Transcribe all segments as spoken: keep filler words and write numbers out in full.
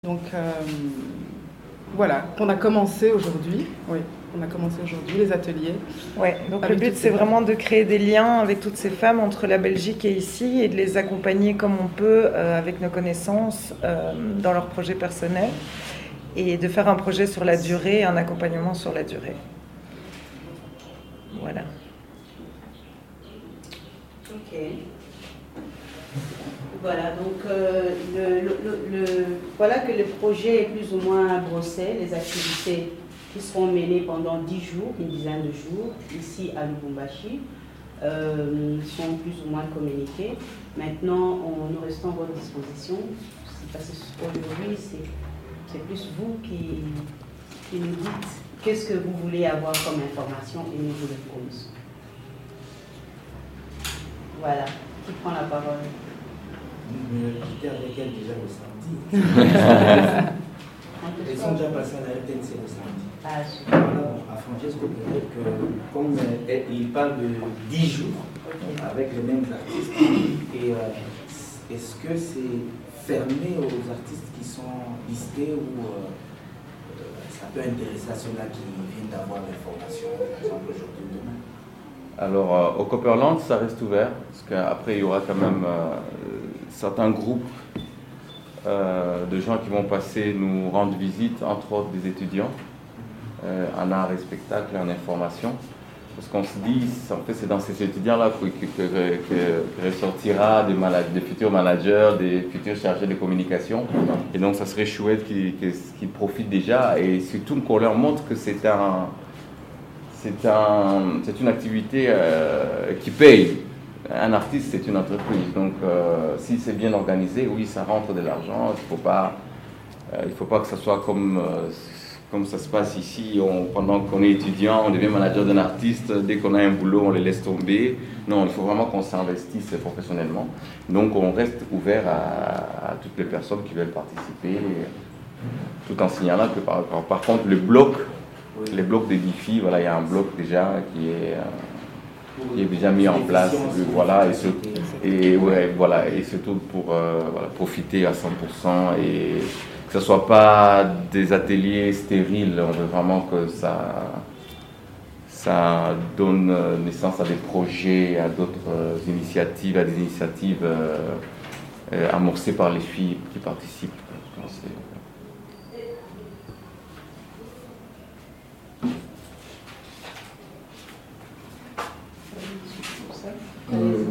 Donc euh, voilà, on a commencé aujourd'hui, oui, on a commencé aujourd'hui les ateliers. Ouais, donc le but c'est vraiment de créer des liens avec toutes ces femmes entre la Belgique et ici et de les accompagner comme on peut euh, avec nos connaissances euh, dans leurs projets personnels et de faire un projet sur la durée, un accompagnement sur la durée. Voilà. Ok. Voilà, donc euh, le, le, le, voilà que le projet est plus ou moins brossé, les activités qui seront menées pendant dix jours, une dizaine de jours, ici à Lubumbashi, euh, sont plus ou moins communiquées. Maintenant, on, nous restons à votre disposition, parce qu'aujourd'hui, c'est plus vous qui, qui nous dites qu'est-ce que vous voulez avoir comme information et nous vous le fournissons. Voilà, qui prend la parole? J'étais avec elle déjà le samedi. Ils sont déjà passés à la R T N C le samedi. Ah, super. Voilà, à Francesco, peut-être que comme euh, il parle de dix jours okay. avec les mêmes artistes, et euh, est-ce que c'est fermé aux artistes qui sont listés ou euh, ça peut intéresser à ceux-là qui viennent d'avoir l'information, par exemple aujourd'hui ou demain? Alors, euh, au Copperland, ça reste ouvert, parce qu'après, il y aura quand même euh, certains groupes euh, de gens qui vont passer nous rendre visite, entre autres des étudiants, euh, en art et spectacle, en information. Parce qu'on se dit, en fait, c'est dans ces étudiants-là que, que, que, que ressortira des, des futurs managers, des futurs chargés de communication. Et donc, ça serait chouette qu'ils qu'ils profitent déjà, et surtout qu'on leur montre que c'est un... C'est un, une activité euh, qui paye. Un artiste, c'est une entreprise. Donc, euh, si c'est bien organisé, oui, ça rentre de l'argent. Il ne faut pas, euh, il faut pas que ça soit comme, euh, comme ça se passe ici. On, pendant qu'on est étudiant, on devient manager d'un artiste. Dès qu'on a un boulot, on les laisse tomber. Non, il faut vraiment qu'on s'investisse professionnellement. Donc, on reste ouvert à, à toutes les personnes qui veulent participer, tout en signalant que, par, par contre, le bloc, les blocs de défis, voilà, il y a un bloc déjà qui est, euh, qui est déjà mis en place, et, voilà, et, surtout, et, ouais, voilà, et surtout pour euh, voilà, profiter à cent pour cent et que ce ne soit pas des ateliers stériles. On veut vraiment que ça, ça donne naissance à des projets, à d'autres initiatives, à des initiatives euh, euh, amorcées par les filles qui participent. Euh,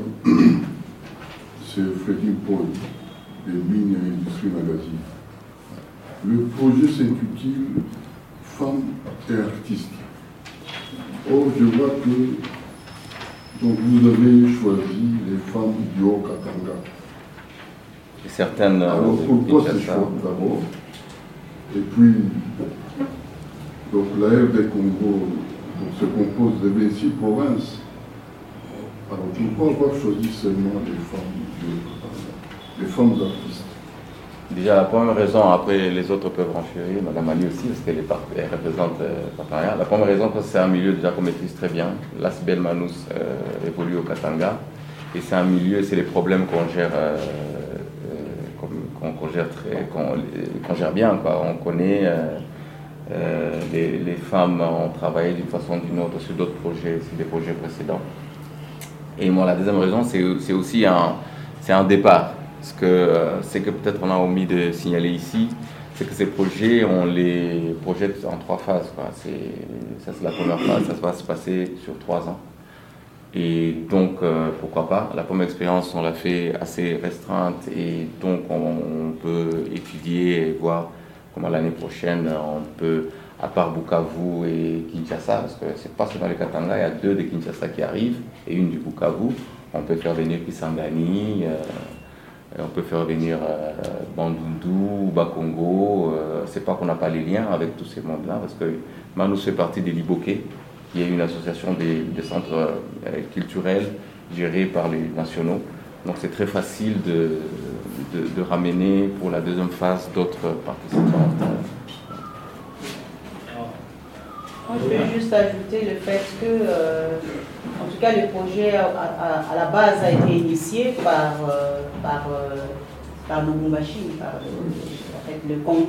c'est Freddy Paul de Mine et Industrie Magazine. Le projet s'intitule Femmes et artistes. Or, je vois que donc, vous avez choisi les femmes du Haut-Katanga. Et certaines. Alors, pourquoi ce choix d'abord? Et puis, donc, la R D Congo donc, se compose de vingt-six provinces. Alors, pourquoi avoir choisi seulement les femmes, les femmes artistes? Déjà, la première raison, après les autres peuvent renchérir, Madame Ali aussi, parce qu'elle elle représente euh, le partenariat. La première raison, parce que c'est un milieu déjà qu'on maîtrise très bien. L'Asbel Manous euh, évolue au Katanga. Et c'est un milieu, c'est les problèmes qu'on gère, euh, euh, qu'on qu'on gère, très, qu'on qu'on gère bien, quoi. On connaît, euh, euh, les, les femmes ont travaillé d'une façon ou d'une autre sur d'autres projets, sur des projets précédents. Et moi, la deuxième raison, c'est aussi un, un départ. Ce que, euh, c'est que peut-être on a omis de signaler ici, c'est que ces projets, on les projette en trois phases, quoi. Ça, c'est la première phase, ça va se passer sur trois ans. Et donc, euh, pourquoi pas? La première expérience, on l'a fait assez restreinte, et donc on, on peut étudier et voir comment l'année prochaine, on peut, à part Bukavu et Kinshasa, parce que c'est pas seulement les Katanga, il y a deux de Kinshasa qui arrivent et une du Bukavu. On peut faire venir Kisangani, euh, on peut faire venir euh, Bandundu, Bakongo. Euh, c'est pas qu'on n'a pas les liens avec tous ces mondes-là, parce que Manous fait partie des Liboké, qui est une association des, des centres euh, culturels gérés par les nationaux. Donc c'est très facile de, de, de ramener pour la deuxième phase d'autres participants. Moi, je peux juste ajouter le fait que, euh, en tout cas, le projet à, à, à la base a été initié par, euh, par, euh, par Lubumbashi, par, fait, le compte